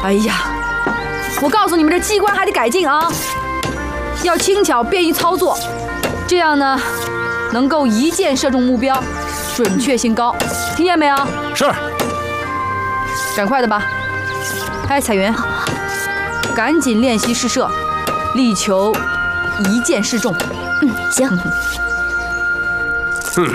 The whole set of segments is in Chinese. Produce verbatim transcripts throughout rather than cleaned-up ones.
哎呀，我告诉你们，这机关还得改进啊，要轻巧便于操作，这样呢，能够一箭射中目标，准确性高。听见没有？ 是。 赶快的吧。哎，彩云，赶紧练习试射，力求一箭射中。 嗯，行。 嗯。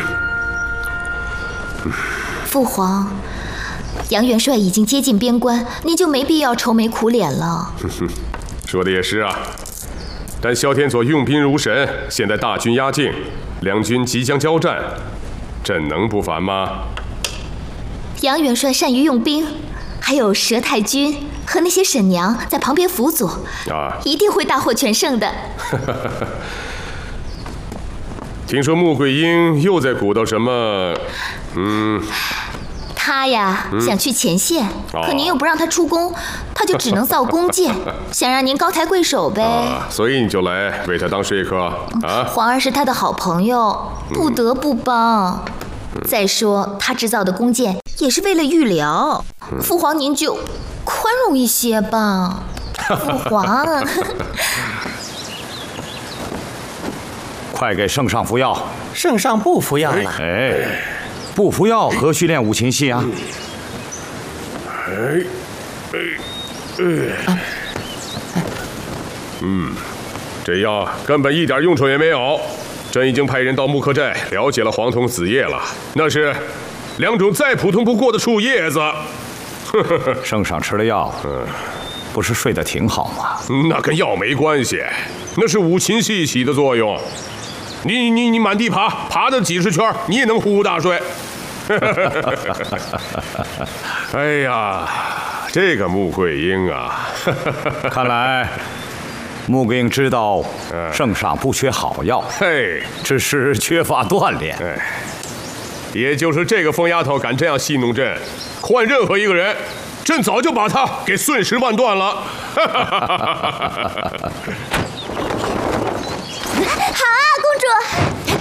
父皇，杨元帅已经接近边关，您就没必要愁眉苦脸了。 哼哼，说的也是啊。但萧天所用兵如神，现在大军压境，两军即将交战，朕能不烦吗？ 杨元帅善于用兵，还有佘太君和那些婶娘在旁边辅佐，啊，一定会大获全胜的。 听说穆桂英又在鼓捣什么？嗯， 他呀、嗯、想去前线， 哦、 可您又不让他出宫，他就只能造弓箭，想让您高抬贵手呗、 啊。所以你就来为他当说客啊？ 皇儿是他的好朋友，不得不帮。嗯、再说他制造的弓箭也是为了御疗，嗯、父皇您就宽容一些吧，父皇。 快给圣上服药！ 圣上不服药了。 哎，不服药何须练五禽戏啊？ 哎，哎，哎，嗯，这药根本一点用处也没有。朕已经派人到木刻寨了解了黄铜子叶了，那是两种再普通不过的树叶子。 圣上吃了药，嗯，不是睡得挺好吗？ 那跟药没关系，那是五禽戏起的作用。你你你满地爬，爬的几十圈，你也能呼呼大睡。哎呀，这个穆桂英啊， 看来穆桂英知道圣上不缺好药， 嘿， 只是缺乏锻炼。 哎，也就是这个疯丫头敢这样戏弄朕，换任何一个人，朕早就把她给碎尸万段了。 好啊，公主！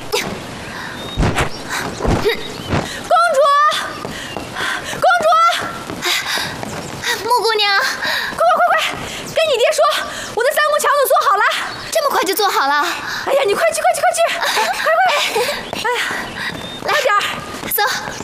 公主，公主！ 穆姑娘， 快快快快，跟你爹说，我的三宫桥都做好了。 这么快就做好了？ 哎呀，你快去快去快去，快快！哎呀，快点儿， 走。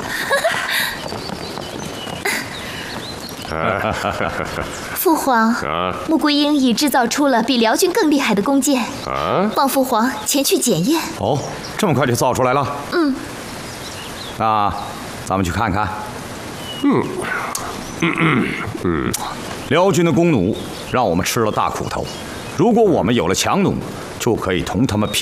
父皇，啊、穆桂英已制造出了比辽军更厉害的弓箭，啊，望父皇前去检验。 哦，这么快就造出来了？ 嗯。 那咱们去看看。 嗯嗯嗯嗯， 辽军的弓弩让我们吃了大苦头，如果我们有了强弩，就可以同他们拼。